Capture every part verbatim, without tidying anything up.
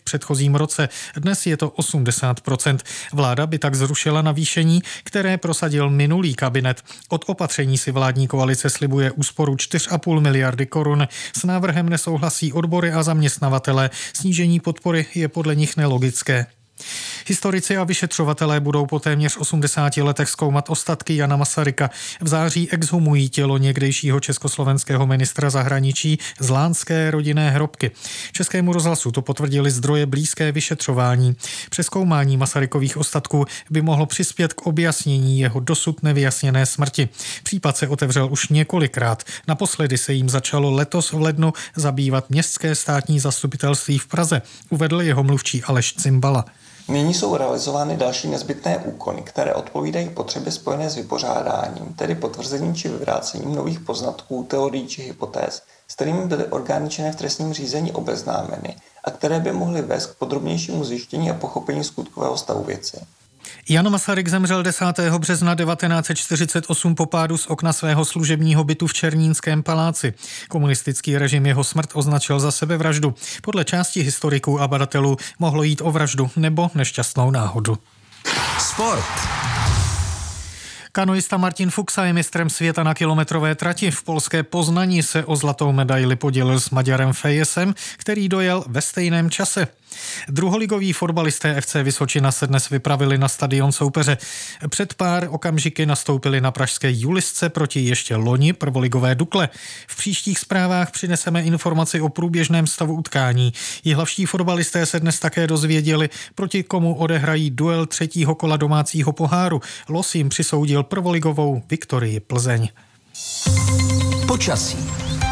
předchozím roce. Dnes je to osmdesát procent. Vláda by tak zrušila navýšení, které prosadil minulý kabinet. Od opatření si vládní koalice slibuje úsporu čtyři a půl miliardy korun. S návrhem nesouhlasí odbory a zaměstnavatelé. Snížení podpory je podle nich nelogické. Historici a vyšetřovatelé budou po téměř osmdesáti letech zkoumat ostatky Jana Masaryka. V září exhumují tělo někdejšího československého ministra zahraničí z lánské rodinné hrobky. Českému rozhlasu to potvrdili zdroje blízké vyšetřování. Přezkoumání Masarykových ostatků by mohlo přispět k objasnění jeho dosud nevyjasněné smrti. Případ se otevřel už několikrát. Naposledy se jim začalo letos v lednu zabývat Městské státní zastupitelství v Praze, uvedl jeho mluvčí Aleš Cimbala. Nyní jsou realizovány další nezbytné úkony, které odpovídají potřebě spojené s vypořádáním, tedy potvrzením či vyvrácením nových poznatků, teorií či hypotéz, s kterými byly orgány činné v trestním řízení obeznámeny a které by mohly vést k podrobnějšímu zjištění a pochopení skutkového stavu věci. Jan Masaryk zemřel desátého března devatenáct set čtyřicet osm po pádu z okna svého služebního bytu v Černínském paláci. Komunistický režim jeho smrt označil za sebevraždu. Podle části historiků a badatelů mohlo jít o vraždu nebo nešťastnou náhodu. Sport. Kanoista Martin Fuxa je mistrem světa na kilometrové trati. V polské Poznani se o zlatou medaili podělil s Maďarem Fejesem, který dojel ve stejném čase. Druholigoví fotbalisté F C Vysočina se dnes vypravili na stadion soupeře. Před pár okamžiky nastoupili na pražské Julisce proti ještě loni prvoligové Dukle. V příštích zprávách přineseme informaci o průběžném stavu utkání. Jihlavští fotbalisté se dnes také dozvěděli, proti komu odehrají duel třetího kola domácího poháru. Los jim přisoudil prvoligovou Viktorii Plzeň. Počasí.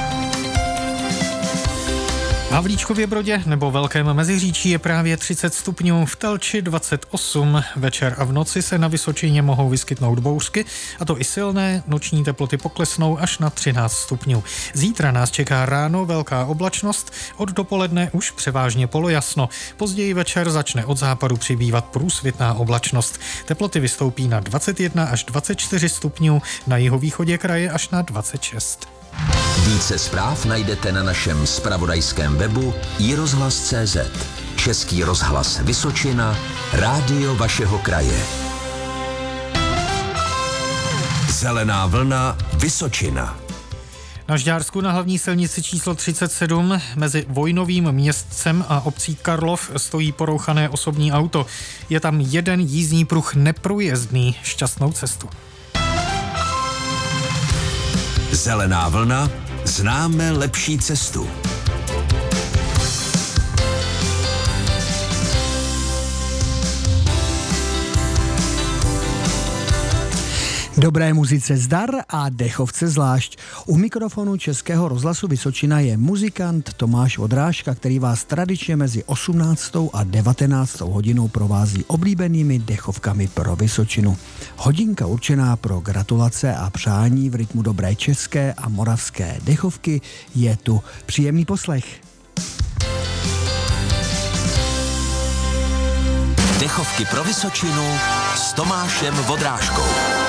V Havlíčkově Brodě nebo Velkém Meziříčí je právě třicet stupňů, v Telči dvacet osm. Večer a v noci se na Vysočině mohou vyskytnout bouřky, a to i silné, noční teploty poklesnou až na třináct stupňů. Zítra nás čeká ráno velká oblačnost, od dopoledne už převážně polojasno. Později večer začne od západu přibývat průsvitná oblačnost. Teploty vystoupí na dvacet jedna až dvacet čtyři stupňů, na jihovýchodě kraje až na dvacet šest. Více zpráv najdete na našem zpravodajském webu i rozhlas tečka cé zet. Český rozhlas Vysočina, rádio vašeho kraje. Zelená vlna Vysočina. Na Žďársku na hlavní silnici číslo třicet sedm mezi Vojnovým Městcem a obcí Karlov stojí porouchané osobní auto. Je tam jeden jízdní pruh neprůjezdný. Šťastnou cestu. Zelená vlna, známe lepší cestu. Dobré muzice zdar a dechovce zvlášť. U mikrofonu Českého rozhlasu Vysočina je muzikant Tomáš Vodrážka, který vás tradičně mezi osmnáctou a devatenáctou hodinou provází oblíbenými dechovkami pro Vysočinu. Hodinka určená pro gratulace a přání v rytmu dobré české a moravské dechovky je tu. Příjemný poslech. Dechovky pro Vysočinu s Tomášem Vodrážkou.